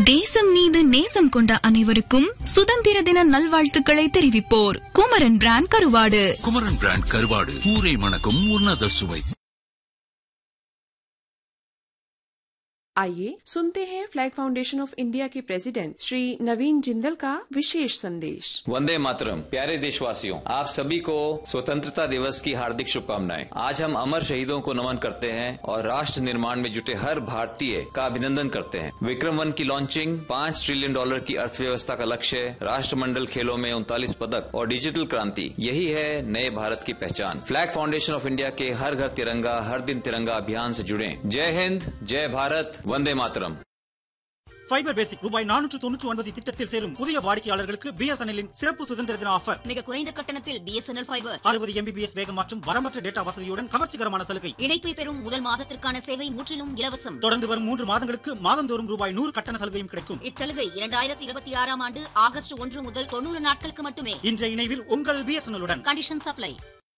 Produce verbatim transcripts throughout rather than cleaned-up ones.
தேசம் மீது நேசம் கொண்ட அனைவருக்கும் சுதந்திர தின நல்வாழ்த்துக்களை தெரிவிப்போர் குமரன் பிராண்ட் கருவாடு. குமரன் பிராண்ட் கருவாடு ஊரை மணக்கும் உன்னத சுவை. आइए सुनते हैं फ्लैग फाउंडेशन ऑफ इंडिया के प्रेसिडेंट श्री नवीन जिंदल का विशेष संदेश। वंदे मातरम। प्यारे देशवासियों, आप सभी को स्वतंत्रता दिवस की हार्दिक शुभकामनाएं। आज हम अमर शहीदों को नमन करते हैं और राष्ट्र निर्माण में जुटे हर भारतीय का अभिनंदन करते हैं। विक्रम वन की लॉन्चिंग, पाँच ट्रिलियन डॉलर की अर्थव्यवस्था का लक्ष्य, राष्ट्रमंडल खेलों में उनतालीस पदक और डिजिटल क्रांति, यही है नए भारत की पहचान। फ्लैग फाउंडेशन ऑफ इंडिया के हर घर तिरंगा हर दिन तिरंगा अभियान से जुड़े। जय हिंद, जय भारत, वंदे मातरम। ஃபைபர் பேசிக் ரூபாய் நானூற்று தொன்னூற்று ஒன்பது திட்டத்தில் சேரும் புதிய வாடிக்கையாளர்களுக்கு பிஎஸ்என்எல்லின் சிறப்பு சுதந்திர தின ஆஃபர். மிக குறைந்த கட்டணத்தில் பிஎஸ்என்எல் ஃபைபர் அறுபது எம்பிபிஎஸ் வேகம் மற்றும் வரம்பற்ற டேட்டா வசதியுடன் கவர்ச்சிகரமான சலுகை. இணைப்பை பெறும் முதல் மாதத்திற்கான சேவை முற்றிலும் இலவசம். தொடர்ந்து வரும் மூன்று மாதங்களுக்கு மாதந்தோறும் ரூபாய் நூறு கட்டண சலுகையும் கிடைக்கும். இச்சலுகை இரண்டாயிரத்தி இருபத்தி ஆறாம் ஆண்டு ஆகஸ்ட் ஒன்று முதல் தொண்ணூறு நாட்களுக்கு மட்டுமே. இன்றைய இணைவில் உங்கள் பிஎஸ்என்எல்லுடன். Condition supply.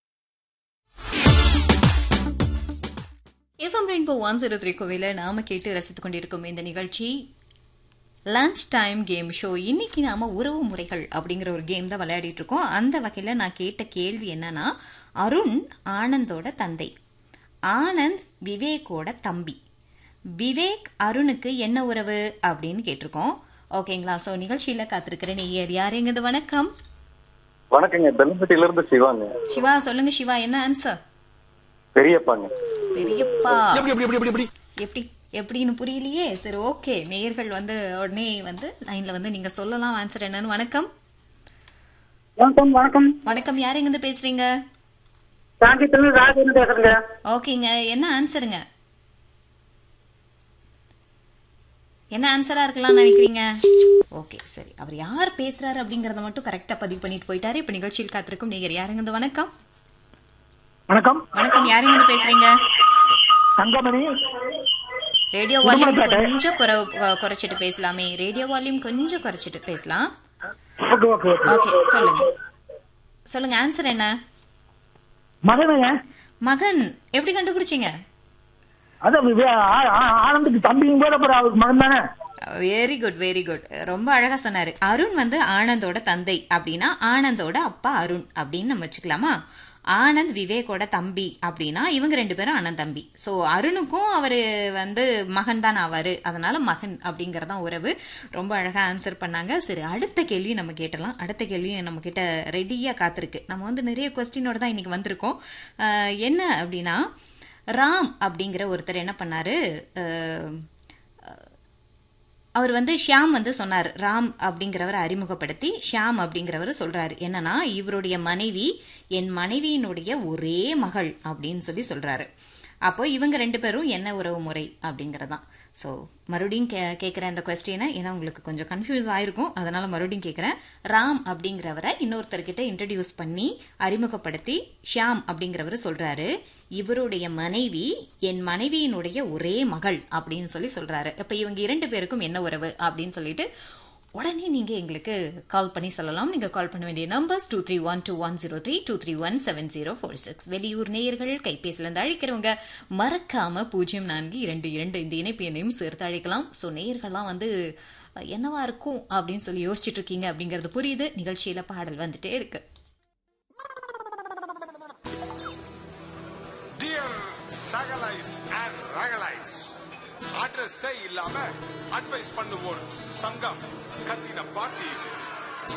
FM rainbow one zero three கோவில நாம கேட்டு ரசித்துக் கொண்டிருக்கும் இந்த நிகழ்ச்சி லஞ்ச் டைம் கேம் ஷோ. இன்னைக்கு நாம உறவு முறைகள் அப்படிங்கிற ஒரு கேம் தான் விளையாடிட்டு இருக்கோம். அந்த வகையில நான் கேட்ட கேள்வி என்னன்னா, அருண் ஆனந்தோட தந்தை, ஆனந்த் விவேக்கோட தம்பி, விவேக் அருணுக்கு என்ன உறவு அப்படின்னு கேட்டிருக்கோம். ஓகேங்களா? ஸோ நிகழ்ச்சியில காத்திருக்கிற நேயர் யாருங்கிறது? வணக்கம். வணக்கங்க, பெல்பட்டியில இருந்து சிவாங்க. சிவா சொல்லுங்க. சிவா, என்ன ஆன்சர்? பெரியப்பாங்க. பெரியப்பா எப்படி எப்படி எப்படி எப்படி எப்படி எப்படின்னு புரியலையே. சரி, ஓகே. நேயர்கள் வந்து உடனே வந்து லைன்ல வந்து நீங்க சொல்லலாம் ஆன்சர் என்னன்னு. வணக்கம். வணக்கம். வணக்கம். வணக்கம். யார் எங்க இருந்து பேசுறீங்க? காஞ்சிபுரம் ராஜேந்திரன் பேசுறேங்க. ஓகேங்க, என்ன ஆன்சருங்க? என்ன ஆன்சரா இருக்கலாம்னு நினைக்கிறீங்க? ஓகே, சரி. அவர் யார் பேசுறாரு அப்படிங்கறத மட்டும் கரெக்டா பதிவு பண்ணிட்டு போயிட்டாரு. இப்ப நிகழ்ச்சியில் காத்திருக்கும் நேயர் யாருங்க இருந்து? வணக்கம். வணக்கம். வணக்கம். யாருங்க இருந்து பேசுறீங்க? தங்கமணி. ரேடியோ வால்யூம் கொஞ்சம் குறைச்சிட்டு பேசலாமே. ரேடியோ வால்யூம் கொஞ்சம் குறைச்சிட்டு பேசலாம். ஓகே, சொல்லுங்க சொல்லுங்க. ஆன்சர் என்ன? மகனுங்க. மகன். எப்படி கண்டுபிடிச்சீங்க? ஆனந்துக்கு தம்பியும் கூட அவருக்கு மகன் தானே. Very good, very good. ரொம்ப அழகா சொன்னாரு. அருண் வந்து ஆனந்தோட தந்தை அப்படின்னா ஆனந்தோட அப்பா அருண் அப்படின்னு நம்ம வச்சுக்கலாமா? ஆனந்த் விவேக்கோட தம்பி அப்படின்னா இவங்க ரெண்டு பேரும் அண்ணன் தம்பி. ஸோ அருணுக்கும் அவர் வந்து மகன் தான் ஆவார், அதனால மகன் அப்படிங்கறதான் உறவு. ரொம்ப அழகா ஆன்சர் பண்ணாங்க. சரி, அடுத்த கேள்வி நம்ம கேட்டலாம். அடுத்த கேள்வியும் நம்ம கிட்ட ரெடியா காத்திருக்கு. நம்ம வந்து நிறைய கொஸ்டினோட தான் இன்னைக்கு வந்திருக்கோம். என்ன அப்படின்னா, ராம் அப்படிங்கிற ஒருத்தர் என்ன பண்ணாரு, அவர் வந்து ஷியாம் வந்து சொன்னார். ராம் அப்படிங்கிறவரை அறிமுகப்படுத்தி ஷியாம் அப்படிங்கிறவர் சொல்றாரு என்னன்னா, இவருடைய மனைவி என் மனைவியினுடைய ஒரே மகள் அப்படின்னு சொல்லி சொல்றாரு. அப்போ இவங்க ரெண்டு பேரும் என்ன உறவு முறை அப்படிங்கறதான். ஸோ மறுபடியும் கே கேட்குறேன் இந்த கொஸ்டினை, ஏன்னா உங்களுக்கு கொஞ்சம் கன்ஃபியூஸ் ஆயிருக்கும், அதனால மறுபடியும் கேட்குறேன். ராம் அப்படிங்கிறவரை இன்னொருத்தர்கிட்ட இன்ட்ரடியூஸ் பண்ணி அறிமுகப்படுத்தி ஷியாம் அப்படிங்கிறவர் சொல்றாரு, இவருடைய மனைவி என் மனைவியினுடைய ஒரே மகள் அப்படின்னு சொல்லி சொல்றாரு. இப்ப இவங்க இரண்டு பேருக்கும் என்ன உறவு அப்படின்னு சொல்லிட்டு உடனே நீங்க எங்களுக்கு கால் பண்ணி சொல்லலாம். நீங்க கால் பண்ண வேண்டிய numbers two three one two one zero three two three one seven zero four six. வெளியூர் நேயர்கள் கைபேசில இருந்து அழைக்கிறவங்க மறக்காம பூஜ்ஜியம் நான்கு இரண்டு இரண்டு இந்த இணைப்பு எண்ணையும் சேர்த்து அழைக்கலாம். ஸோ நேயர்கள்லாம் வந்து என்னவா இருக்கும் அப்படின்னு சொல்லி யோசிச்சுட்டு இருக்கீங்க அப்படிங்கறது புரியுது. நிகழ்ச்சியில பாடல் வந்துட்டே இருக்கு. சகலைஸ் அண்ட் ரகலைஸ் அட்ரஸே இல்லாம அட்வைஸ் பண்ணுவோர் சங்கம் கத்தின பாட்டி